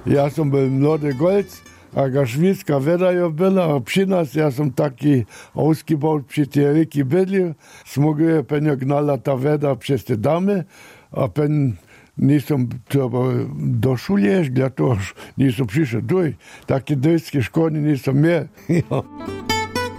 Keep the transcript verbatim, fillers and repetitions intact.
Ja som byl mlody golc, a ga švídska veda je bila, a při nás ja som taký ausgebaut při tie rieky bydlil, smoguje penja gnala ta veda přes tie damy, a pen nisam treba do šulješ, gleda to, nisam prišel duj, taki dojski škoni nisam imel.